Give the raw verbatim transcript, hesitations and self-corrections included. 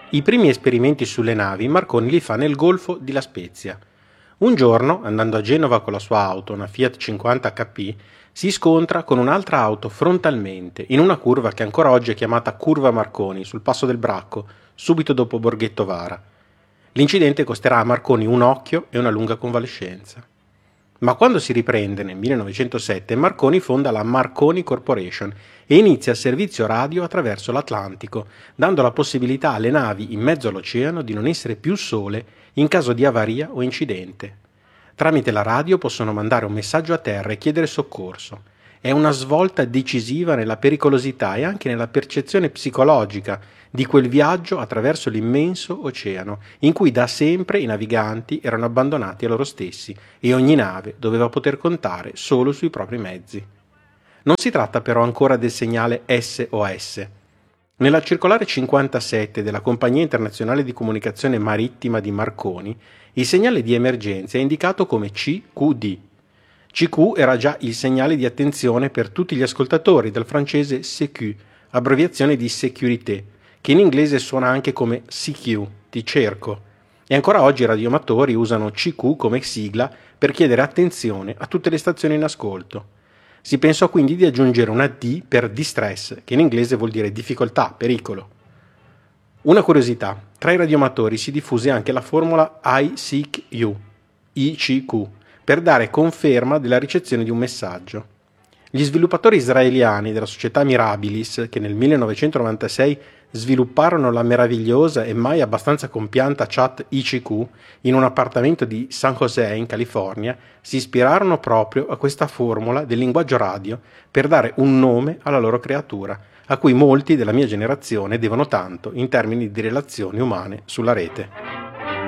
I primi esperimenti sulle navi Marconi li fa nel Golfo di La Spezia. Un giorno, andando a Genova con la sua auto, una Fiat cinquanta acca pi, si scontra con un'altra auto frontalmente, in una curva che ancora oggi è chiamata Curva Marconi, sul passo del Bracco, subito dopo Borghetto Vara. L'incidente costerà a Marconi un occhio e una lunga convalescenza. Ma quando si riprende nel millenovecentosette, Marconi fonda la Marconi Corporation e inizia il servizio radio attraverso l'Atlantico, dando la possibilità alle navi in mezzo all'oceano di non essere più sole in caso di avaria o incidente. Tramite la radio possono mandare un messaggio a terra e chiedere soccorso. È una svolta decisiva nella pericolosità e anche nella percezione psicologica di quel viaggio attraverso l'immenso oceano, in cui da sempre i naviganti erano abbandonati a loro stessi e ogni nave doveva poter contare solo sui propri mezzi. Non si tratta però ancora del segnale S O S. Nella circolare cinquantasette della Compagnia Internazionale di Comunicazione Marittima di Marconi, il segnale di emergenza è indicato come C Q D. C Q era già il segnale di attenzione per tutti gli ascoltatori, dal francese C Q, abbreviazione di sécurité, che in inglese suona anche come C Q, ti cerco, e ancora oggi i radioamatori usano C Q come sigla per chiedere attenzione a tutte le stazioni in ascolto. Si pensò quindi di aggiungere una D per distress, che in inglese vuol dire difficoltà, pericolo. Una curiosità, tra i radioamatori si diffuse anche la formula I seek you, I C Q, per dare conferma della ricezione di un messaggio. Gli sviluppatori israeliani della società Mirabilis, che nel millenovecentonovantasei svilupparono la meravigliosa e mai abbastanza compianta chat I C Q in un appartamento di San José in California, si ispirarono proprio a questa formula del linguaggio radio per dare un nome alla loro creatura, a cui molti della mia generazione devono tanto in termini di relazioni umane sulla rete.